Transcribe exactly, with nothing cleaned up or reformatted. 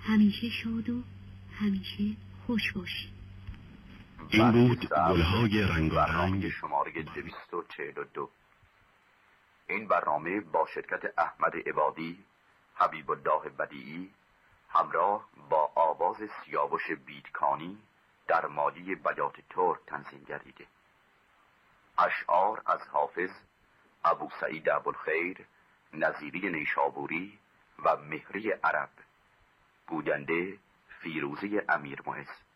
همیشه شاد و همیشه خوش باشید. این بود گلهای رنگارنگ شماره دویست و چهل و دو. این برنامه با شرکت احمد عبادی، حبیب الله بدیعی همراه با آواز سیاوش بیدکانی در مالی بیات ترک تنظیم گردیده. اشعار از حافظ ابو سعید ابوالخیر، نظیری نیشابوری و مهری عرب. گوینده فیروزه امیر معز.